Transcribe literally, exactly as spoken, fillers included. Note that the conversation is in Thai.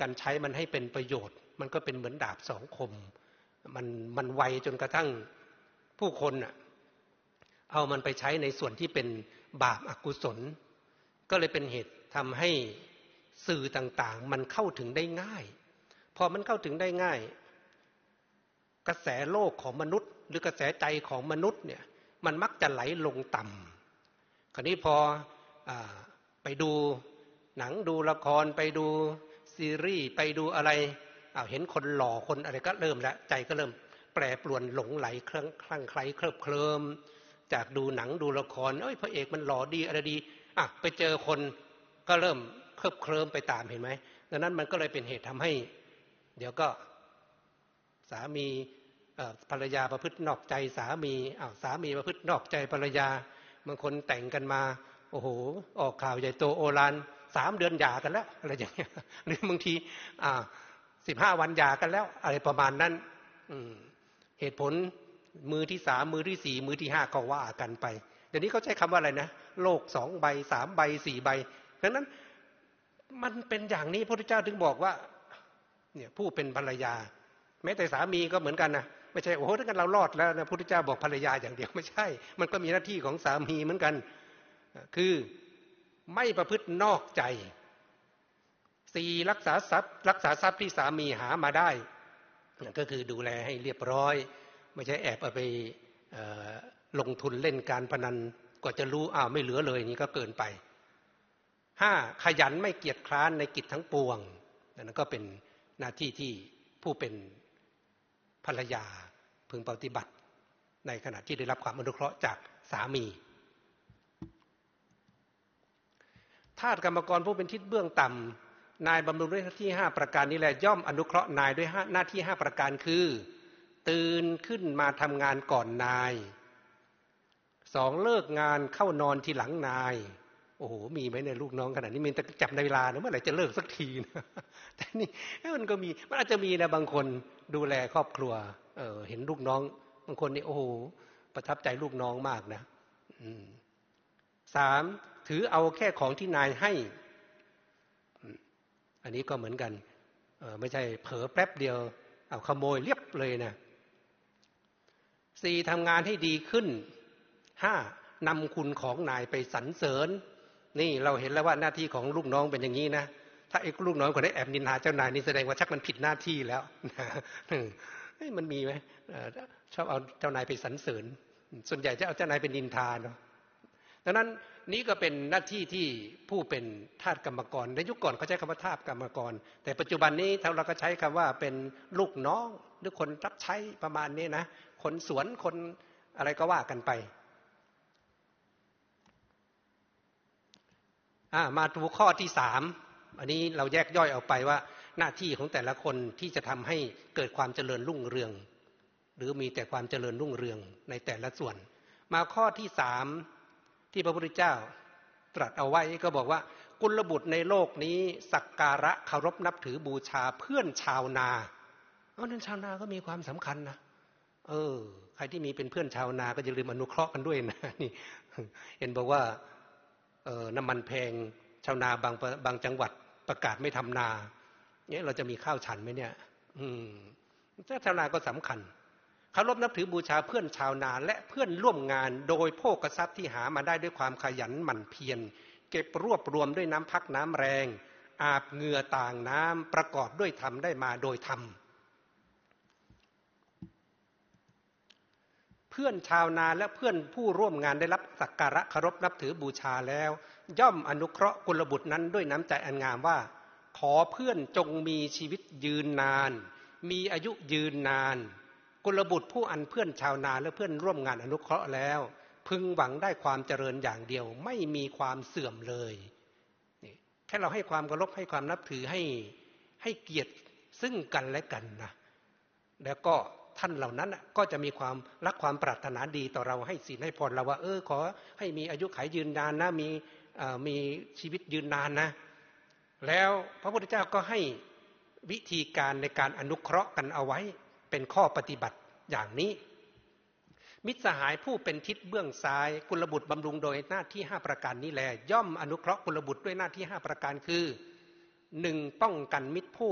การใช้มันให้เป็นประโยชน์มันก็เป็นเหมือนดาบสองคมมันมันไวจนกระทั่งผู้คนอ่ะเอามันไปใช้ในส่วนที่เป็นบาปอกุศลก็เลยเป็นเหตุทำให้สื่อต่างๆมันเข้าถึงได้ง่ายพอมันเข้าถึงได้ง่ายกระแสโลกของมนุษย์หรือกระแสใจของมนุษย์เนี่ยมันมักจะไหลลงต่ำคราวนี้พออ่าไปดูหนังดูละครไปดูซีรีส์ไปดูอะไรอ้าวเห็นคนหล่อคนอะไรก็เริ่มแล้วใจก็เริ่มแปรปรวนหลงไหลคลั่งคลั่งไคล้เคลิบเคลิ้มจากดูหนังดูละครเอ้ยพระเอกมันหล่อดีอะไรดีอ่ะไปเจอคนก็เริ่มเคลิบเคลิ้มไปตามเห็นไหมดังนั้นมันก็เลยเป็นเหตุทำให้เดี๋ยวก็สามีภรรยาประพฤตินอกใจสามีอ้าวสามีประพฤตินอกใจภรรยาบางคนแต่งกันมาโอ้โหออกข่าวใหญ่โตโอฬารสามเดือนหย่ากันแล้วอะไรอย่างเงี้ยหรือบางทีอ่าสิบห้าวันหย่ากันแล้วอะไรประมาณนั้นเหตุผลมือที่สามมือที่สี่มือที่ห้าก็ว่ากันไปเดี๋ยวนี้เขาใช้คำว่าอะไรนะโลกสองใบสามใบสี่ใบดังนั้นมันเป็นอย่างนี้พระพุทธเจ้าถึงบอกว่าเนี่ยผู้เป็นภรรยาแม้แต่สามีก็เหมือนกันนะไม่ใช่โอ้โหถ้างั้นเรารอดแล้วนะพระพุทธเจ้าบอกภรรยาอย่างเดียวไม่ใช่มันก็มีหน้าที่ของสามีเหมือนกันคือไม่ประพฤตินอกใจสี่รักษาทรัพย์รักษาทรัพย์ที่สามีหามาได้ก็คือดูแลให้เรียบร้อยไม่ใช่แอบเอาไปลงทุนเล่นการพนันกว่าจะรู้อ้าวไม่เหลือเลยนี่ก็เกินไปห้าขยันไม่เกียจคร้านในกิจทั้งปวงนั่นก็เป็นหน้าที่ที่ผู้เป็นภรรยาพึงปฏิบัติในขณะที่ได้รับความอนุเคราะห์จากสามีทาสกรรมกรผู้เป็นทิศเบื้องต่ำนายบำรุงด้วยหน้าที่ห้าประการนี้แหละย่อมอนุเคราะห์นายด้วยหน้าที่ห้าประการคือตื่นขึ้นมาทำงานก่อนนายสองเลิกงานเข้านอนทีหลังนายโอ้โหมีไหมเนี่ยลูกน้องขนาดนี้มันจะจับในเวลานะเมื่อไหร่จะเลิกสักทีนะแต่นี่มันก็มีมันอาจจะมีนะบางคนดูแลครอบครัวเออเห็นลูกน้องบางคนนี่โอ้โหประทับใจลูกน้องมากนะสามถือเอาแค่ของที่นายให้อันนี้ก็เหมือนกันเออไม่ใช่เผลอแป๊บเดียวเอาขโมยเรียบเลยนะสี่ทำงานให้ดีขึ้นห้านำคุณของนายไปสรรเสริญนี่เราเห็นแล้วว่าหน้าที่ของลูกน้องเป็นอย่างนี้นะถ้าไอ้ลูกน้องคนนี้แอบนินทาเจ้านายนี่แสดงว่าชักมันผิดหน้าที่แล้วมันมีไหมชอบเอาเจ้านายไปสรรเสริญส่วนใหญ่จะเอาเจ้านายเป็นนินทาเนาะดังนั้นนี้ก็เป็นหน้าที่ที่ผู้เป็นทาสกรรมกรในยุคก่อนเขาใช้คำว่าทาสกรรมกรแต่ปัจจุบันนี้เราก็ใช้คำว่าเป็นลูกน้องหรือคนรับใช้ประมาณนี้นะคนสวนคนอะไรก็ว่ากันไปมาดูข้อที่สามอันนี้เราแยกย่อยออกไปว่าหน้าที่ของแต่ละคนที่จะทำให้เกิดความเจริญรุ่งเรืองหรือมีแต่ความเจริญรุ่งเรืองในแต่ละส่วนมาข้อที่สามที่พระพุทธเจ้าตรัสเอาไว้ก็บอกว่ากุลบุตรในโลกนี้สักการะเคารพนับถือบูชาเพื่อนชาวนาเพราะนั้นชาวนาก็มีความสำคัญนะเออใครที่มีเป็นเพื่อนชาวนาก็อย่าลืมอนุเคราะห์กันด้วยนะนี่เห็นบอกว่าเออน้ำมันแพงชาวนาบางบางจังหวัดประกาศไม่ทำนาเนี่ยเราจะมีข้าวฉันไหมเนี่ยอืมถ้าชาวนาก็สำคัญเคารพนับถือบูชาเพื่อนชาวนาและเพื่อนร่วมงานโดยโภคทรัพย์ที่หามาได้ด้วยความขยันหมั่นเพียรเก็บรวบรวมด้วยน้ำพักน้ำแรงอาบเหงื่อต่างน้ำประกอบด้วยธรรมได้มาโดยธรรมเพื่อนชาวนาและเพื่อนผู้ร่วมงานได้รับสักการะเคารพนับถือบูชาแล้วย่อมอนุเคราะห์กุลบุตรนั้นด้วยน้ำใจอันงามว่าขอเพื่อนจงมีชีวิตยืนนานมีอายุยืนนานกุลบุตรผู้อันเพื่อนชาวนาและเพื่อนร่วมงานอนุเคราะห์แล้วพึงหวังได้ความเจริญอย่างเดียวไม่มีความเสื่อมเลยนี่แค่เราให้ความเคารพให้ความนับถือให้ให้เกียรติซึ่งกันและกันนะแล้วก็ท่านเหล่านั้นก็จะมีความรักความปรารถนาดีต่อเราให้ศีลให้พรเราว่าเออขอให้มีอายุขัยยืนนานนะมีมีชีวิตยืนนานนะแล้วพระพุทธเจ้าก็ให้วิธีการในการอนุเคราะห์กันเอาไว้เป็นข้อปฏิบัติอย่างนี้มิตรสหายผู้เป็นทิศเบื้องซ้ายกุลบุตรบำรุงโดยหน้าที่ห้าประการนี้แลย่อมอนุเคราะห์กุลบุตรด้วยหน้าที่ห้าประการคือหนึ่งป้องกันมิตรผู้